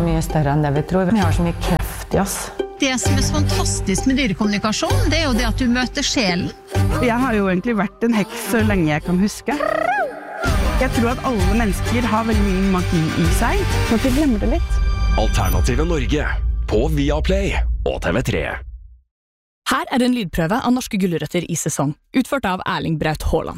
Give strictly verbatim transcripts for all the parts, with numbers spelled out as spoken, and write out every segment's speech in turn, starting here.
mye større enn det vi tror. Vi har så mye kraft i oss. Det som er så fantastisk med dyrekommunikasjon, det er jo det at du møter sjelen. Jeg har jo egentlig vært en heks så lenge jeg kan huske. Jeg tror at alle mennesker har veldig mye magi i seg, så at vi glemmer det litt. Alternative Norge på Viaplay og T V tre. Her er en lydprøve av norske gulrøtter i sesong, utført av Erling Braut Haaland.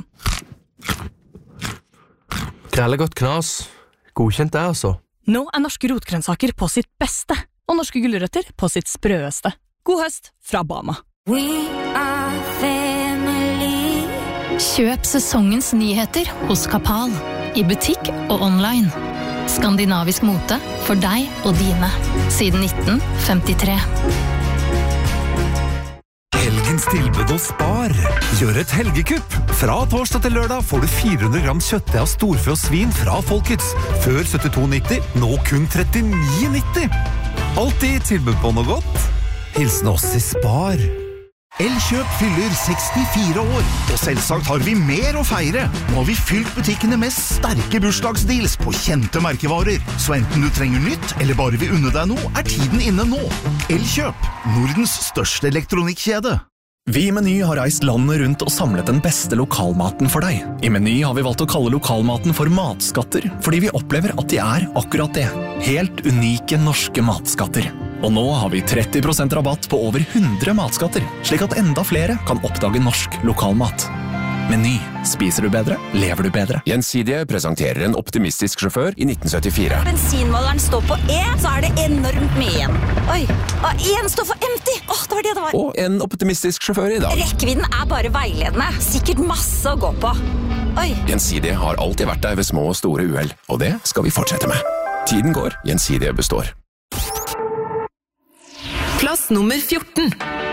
Grellegodt knas. Godkjent det, altså. Nå er norske rotgrønnsaker på sitt beste, og norske gulrøtter på sitt sprøeste. God høst fra Bama. We are family. Kjøp sesongens nyheter hos Kapal, i butikk og online. Skandinavisk mote for deg og dine, siden nitten femtitre. Helgens tilbud hos Spar. Gjør et helgekupp. Fra torsdag til lørdag får du fire hundre gram kjøttdeig av storfe og svin fra Folkets. Før syttito nitti, nå kun trettini nitti. Alltid tilbud på noe godt. Hilsen oss i Spar. Elkjøp fyller sekstifire år, og selvsagt har vi mer å feire. Nå har vi fylt butikkene med sterke bursdagsdeals på kjente merkevarer. Så enten du trenger nytt, eller bare vil unne deg noe, er tiden inne nå. Elkjøp, Nordens største elektronikkjede. Vi i Meny har reist landet rundt og samlet den beste lokalmaten for deg. I Meny har vi valgt å kalle lokalmaten for matskatter, fordi vi opplever at de er akkurat det. Helt unike norske matskatter. Og nå har vi tretti prosent rabatt på over hundre matskatter, slik at enda flere kan oppdage norsk lokalmat. Meny. Spiser du bedre, lever du bedre. Gjensidige presenterer en optimistisk sjåfør i nitten syttifire. Bensinmåleren står på E, så er det enormt mye igjen. Oi, og en står for empty. Åh, det var det det var. Og en optimistisk sjåfør i dag. Rekkevidden er bare veiledende. Sikkert masse å gå på. Oi. Gjensidige har alltid vært der ved små og store uheld, og det skal vi fortsette med. Tiden går, Gjensidige består. Plass nummer fjorten.